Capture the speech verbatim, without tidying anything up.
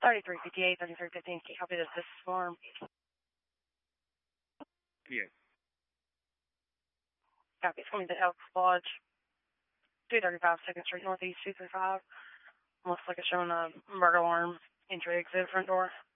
thirty-three fifty-eight, thirty-three fifteen, can you copy this? This is Farm. Yeah. Copy. It's going to be the Elks Lodge, two thirty-five second Street, Northeast two thirty-five. Looks like it's showing a burglar alarm entry exit front door.